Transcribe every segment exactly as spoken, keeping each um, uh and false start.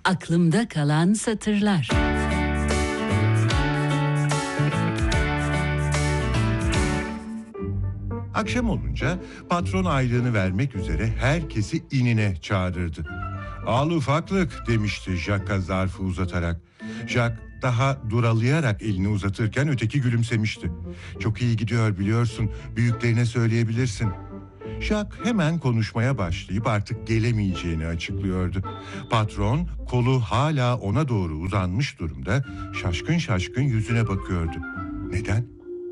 Aklımda kalan satırlar. Akşam olunca patron aylığını vermek üzere herkesi inine çağırırdı. "Al ufaklık," demişti Jack'a zarfı uzatarak. Jack daha duralayarak elini uzatırken öteki gülümsemişti. "Çok iyi gidiyor biliyorsun, büyüklerine söyleyebilirsin." Jack hemen konuşmaya başlayıp artık gelemeyeceğini açıklıyordu. Patron kolu hala ona doğru uzanmış durumda şaşkın şaşkın yüzüne bakıyordu. Neden?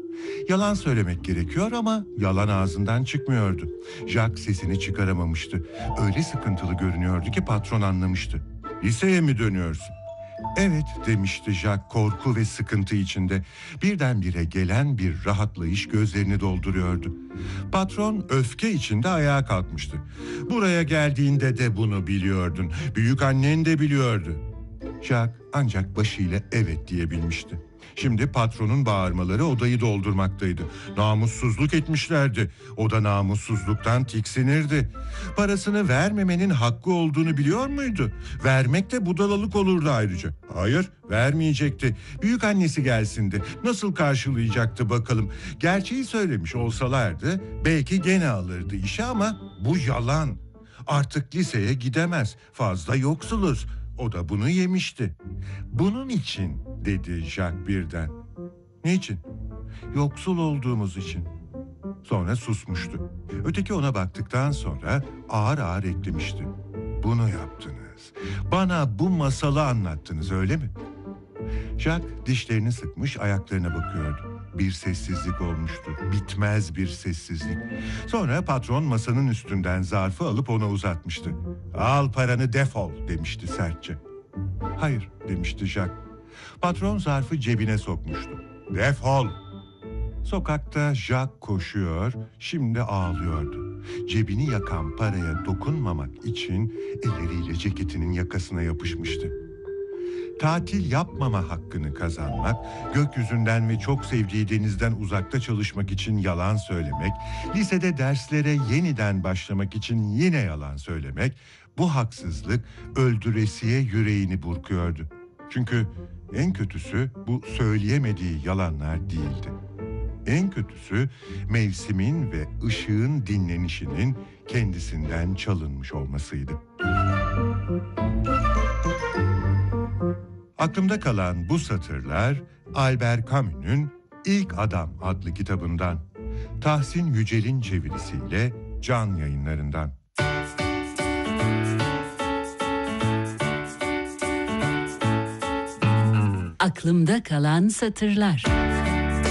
Yalan söylemek gerekiyor ama yalan ağzından çıkmıyordu. Jack sesini çıkaramamıştı. Öyle sıkıntılı görünüyordu ki patron anlamıştı. "Liseye mi dönüyorsun?" "Evet," demişti Jack korku ve sıkıntı içinde. Birdenbire gelen bir rahatlayış gözlerini dolduruyordu. Patron öfke içinde ayağa kalkmıştı. "Buraya geldiğinde de bunu biliyordun. Büyük annen de biliyordu." Jack ancak başıyla evet diyebilmişti. Şimdi patronun bağırmaları odayı doldurmaktaydı. Namussuzluk etmişlerdi. O da namussuzluktan tiksinirdi. Parasını vermemenin hakkı olduğunu biliyor muydu? Vermek de budalalık olurdu ayrıca. Hayır, vermeyecekti. Büyük annesi gelsindi. Nasıl karşılayacaktı bakalım. Gerçeği söylemiş olsalardı belki gene alırdı işe ama bu yalan. Artık liseye gidemez. Fazla yoksuluz. O da bunu yemişti. "Bunun için," dedi Jack birden. "Niçin?" "Yoksul olduğumuz için." Sonra susmuştu. Öteki ona baktıktan sonra ağır ağır eklemişti. "Bunu yaptınız. Bana bu masalı anlattınız, öyle mi?" Jack dişlerini sıkmış ayaklarına bakıyordu. Bir sessizlik olmuştu. Bitmez bir sessizlik. Sonra patron masanın üstünden zarfı alıp ona uzatmıştı. "Al paranı, defol," demişti sertçe. "Hayır," demişti Jack. Patron zarfı cebine sokmuştu. "Defol!" Sokakta Jack koşuyor, şimdi ağlıyordu. Cebini yakan paraya dokunmamak için elleriyle ceketinin yakasına yapışmıştı. Tatil yapmama hakkını kazanmak, gökyüzünden ve çok sevdiği denizden uzakta çalışmak için yalan söylemek, lisede derslere yeniden başlamak için yine yalan söylemek, bu haksızlık öldüresiye yüreğini burkuyordu. Çünkü en kötüsü bu söyleyemediği yalanlar değildi. En kötüsü mevsimin ve ışığın dinlenişinin kendisinden çalınmış olmasıydı. Aklımda kalan bu satırlar Albert Camus'un İlk Adam adlı kitabından. Tahsin Yücel'in çevirisiyle Can Yayınlarından. Aklımda kalan satırlar.